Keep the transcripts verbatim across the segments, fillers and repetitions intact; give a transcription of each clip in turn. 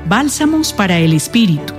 Bálsamos para el Espíritu.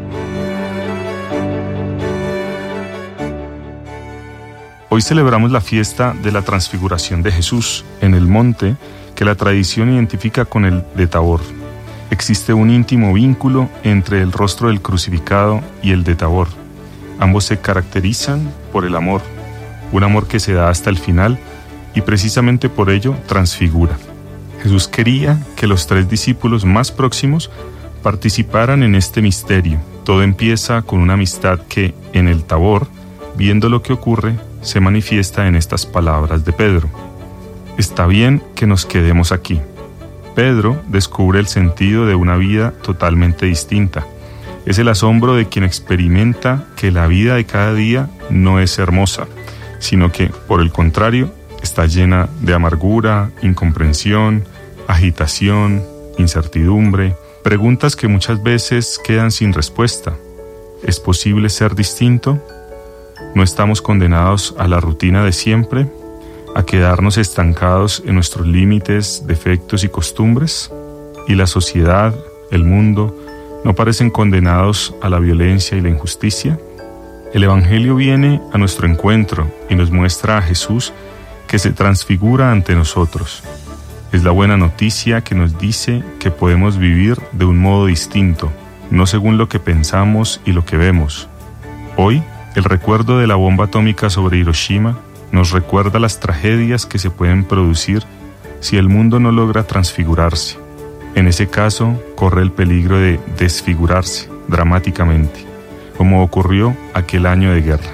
Hoy celebramos la fiesta de la transfiguración de Jesús en el monte que la tradición identifica con el de Tabor. Existe un íntimo vínculo entre el rostro del crucificado y el de Tabor. Ambos se caracterizan por el amor, un amor que se da hasta el final y precisamente por ello transfigura. Jesús quería que los tres discípulos más próximos participaran en este misterio. Todo empieza con una amistad que, en el Tabor, viendo lo que ocurre, se manifiesta en estas palabras de Pedro. Está bien que nos quedemos aquí. Pedro descubre el sentido de una vida totalmente distinta. Es el asombro de quien experimenta que la vida de cada día no es hermosa, sino que, por el contrario, está llena de amargura, incomprensión, agitación, incertidumbre, preguntas que muchas veces quedan sin respuesta. ¿Es posible ser distinto? ¿No estamos condenados a la rutina de siempre? ¿A quedarnos estancados en nuestros límites, defectos y costumbres? ¿Y la sociedad, el mundo, no parecen condenados a la violencia y la injusticia? El Evangelio viene a nuestro encuentro y nos muestra a Jesús que se transfigura ante nosotros. Es la buena noticia que nos dice que podemos vivir de un modo distinto, no según lo que pensamos y lo que vemos. Hoy, el recuerdo de la bomba atómica sobre Hiroshima nos recuerda las tragedias que se pueden producir si el mundo no logra transfigurarse. En ese caso, corre el peligro de desfigurarse dramáticamente, como ocurrió aquel año de guerra.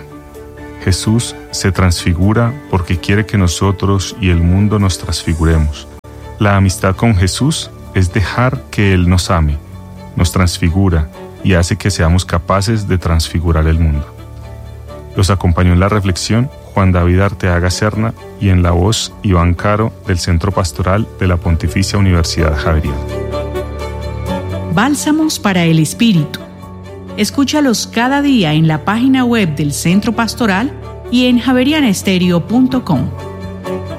Jesús se transfigura porque quiere que nosotros y el mundo nos transfiguremos. La amistad con Jesús es dejar que Él nos ame, nos transfigura y hace que seamos capaces de transfigurar el mundo. Los acompañó en la reflexión Juan David Arteaga Serna y en la voz Iván Caro del Centro Pastoral de la Pontificia Universidad Javeriana. Bálsamos para el Espíritu. Escúchalos cada día en la página web del Centro Pastoral y en javeriana estéreo punto com.